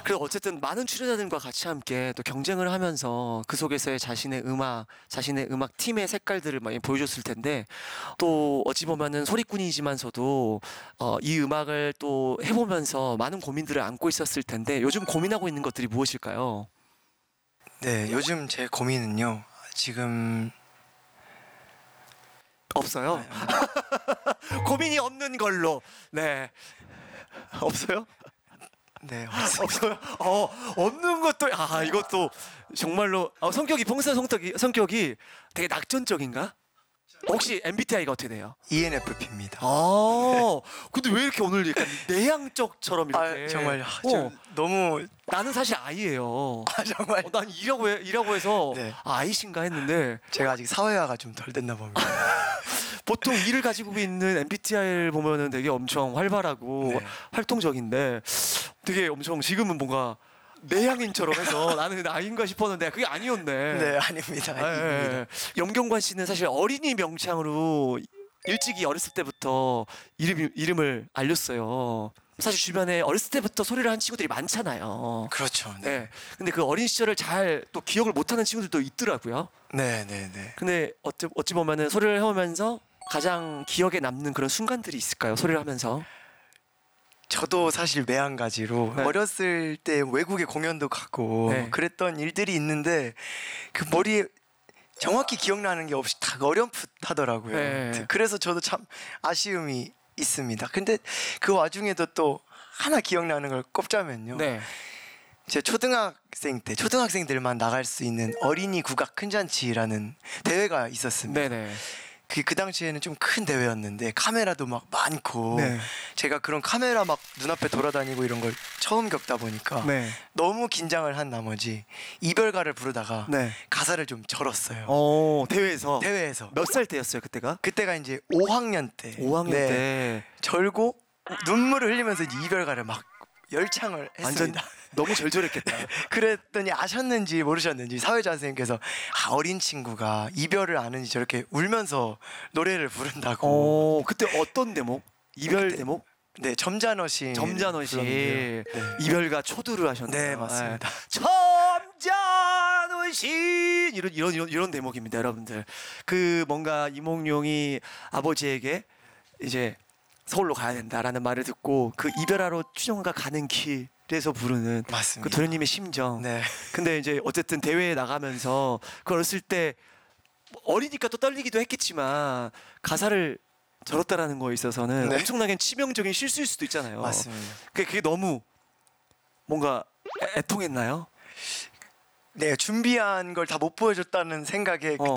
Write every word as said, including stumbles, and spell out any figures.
그리고 어쨌든 많은 출연자들과 같이 함께 또 경쟁을 하면서 그 속에서의 자신의 음악, 자신의 음악 팀의 색깔들을 많이 보여줬을 텐데 또 어찌 보면은 소리꾼이지만서도 어, 이 음악을 또 해보면서 많은 고민들을 안고 있었을 텐데 요즘 고민하고 있는 것들이 무엇일까요? 네, 요즘 제 고민은요. 지금 없어요? 고민이 없는 걸로. 네. 없어요? 네, 없습니다. 없어요? 어, 없는 것도, 아, 이것도 정말로, 어, 성격이, 평소 성격이, 성격이 되게 낙천적인가? 혹시 엠비티아이가 어떻게 돼요? 이엔에프피입니다. 아, 근데 왜 이렇게 오늘 약간 내향적처럼 이렇게. 아, 정말요. 어, 좀 너무 나는 사실 아이예요. 아, 정말 어, 난 이라고, 해, 이라고 해서 네. 아, 아이신가 했는데 제가 아직 사회화가 좀 덜 됐나 봅니다. 보통 이를 가지고 있는 엠비티아이를 보면은 되게 엄청 활발하고 네. 활동적인데 되게 엄청 지금은 뭔가 내향인처럼 해서 나는 아이인가 싶었는데 그게 아니었네. 네, 아닙니다. 예, 예, 아닙니다. 예. 염경관 씨는 사실 어린이 명창으로 일찍이 어렸을 때부터 이름, 이름을 알렸어요. 사실 주변에 어렸을 때부터 소리를 한 친구들이 많잖아요. 그렇죠. 네. 네. 근데 그 어린 시절을 잘 또 기억을 못하는 친구들도 있더라고요. 네, 네, 네. 근데 어찌, 어찌 보면은 소리를 해오면서 가장 기억에 남는 그런 순간들이 있을까요? 소리를 하면서. 저도 사실 매한가지로 네. 어렸을 때 외국에 공연도 가고 네. 그랬던 일들이 있는데 그 머리에 정확히 기억나는 게 없이 다 어렴풋하더라고요. 네. 그래서 저도 참 아쉬움이 있습니다. 근데 그 와중에도 또 하나 기억나는 걸 꼽자면요. 네. 제 초등학생 때 초등학생들만 나갈 수 있는 어린이 국악 큰잔치라는 대회가 있었습니다. 네네. 그, 그 당시에는 좀 큰 대회였는데 카메라도 막 많고 네. 제가 그런 카메라 막 눈앞에 돌아다니고 이런 걸 처음 겪다 보니까 네. 너무 긴장을 한 나머지 이별가를 부르다가 네. 가사를 좀 절었어요. 어, 대회에서. 대회에서. 몇 살 때였어요, 그때가? 그때가 이제 오 학년 때. 오 학년 네. 때. 절고 눈물을 흘리면서 이제 이별가를 막 열창을 완전 했습니다. 너무 절절했겠다. 그랬더니 아셨는지 모르셨는지 사회자 선생님께서 아, 어린 친구가 이별을 아는지 저렇게 울면서 노래를 부른다고. 어, 그때 어떤 대목? 이별 그때- 대목? 네, 점잖으시. 점잖으시. 네. 이별가 초두를 하셨네요. 네, 맞습니다. 점잖으시 이런 이런 이런 이런 대목입니다, 여러분들. 그 뭔가 이몽룡이 아버지에게 이제 서울로 가야 된다라는 말을 듣고 그 이별하러 추정가 가는 길에서 부르는 맞습니다. 그 도련님의 심정. 네. 근데 이제 어쨌든 대회에 나가면서 그 어렸을 때 어리니까 또 떨리기도 했겠지만 가사를 절었다라는 거에 있어서는 네. 엄청나게 치명적인 실수일 수도 있잖아요. 맞습니다. 그게, 그게 너무 뭔가 애- 애통했나요? 네, 준비한 걸 다 못 보여줬다는 생각에 어. 그때